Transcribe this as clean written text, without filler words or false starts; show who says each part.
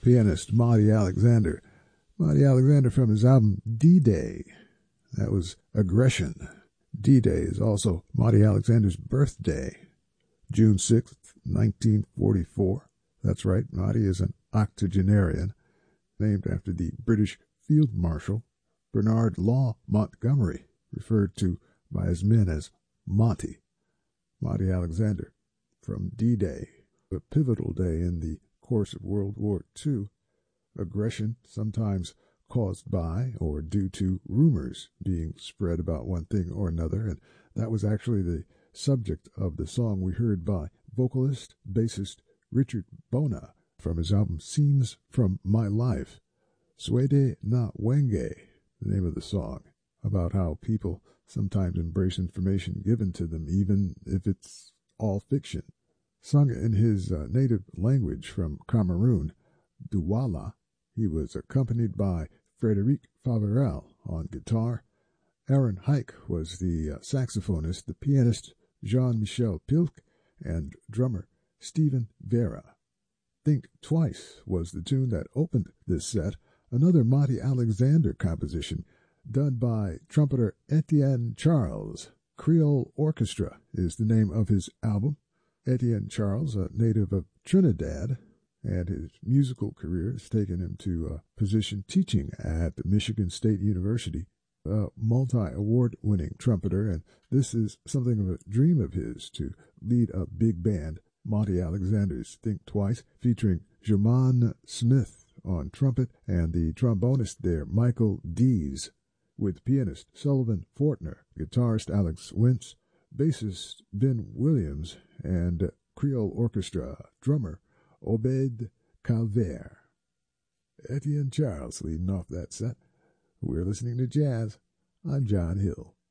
Speaker 1: pianist Monty Alexander. Monty Alexander from his album D-Day. That was Aggression. D-Day is also Monty Alexander's birthday, June 6th, 1944. That's right, Monty is an octogenarian, named after the British Field Marshal Bernard Law Montgomery, referred to by his men as Monty. Monty Alexander from D-Day, a pivotal day in the course of World War II. Aggression, sometimes caused by or due to rumors being spread about one thing or another, and that was actually the subject of the song we heard by vocalist, bassist Richard Bona from his album Scenes from My Life. Suede na Wenge, the name of the song, about how people sometimes embrace information given to them, even if it's all fiction. Sung in his native language from Cameroon, Douala, he was accompanied by Frédéric Favorel on guitar. Aaron Hike was the saxophonist, the pianist Jean-Michel Pilk, and drummer Stephen Vera. Think Twice was the tune that opened this set, another Monty Alexander composition done by trumpeter Etienne Charles. Creole Orchestra is the name of his album. Etienne Charles, a native of Trinidad, and his musical career has taken him to a position teaching at Michigan State University, a multi-award-winning trumpeter, and this is something of a dream of his, to lead a big band. Monty Alexander's Think Twice, featuring Jermaine Smith on trumpet and the trombonist there, Michael Dees, with pianist Sullivan Fortner, guitarist Alex Wentz, bassist Ben Williams, and Creole Orchestra drummer Obed Calvert. Etienne Charles leading off that set. We're listening to jazz. I'm John Hill.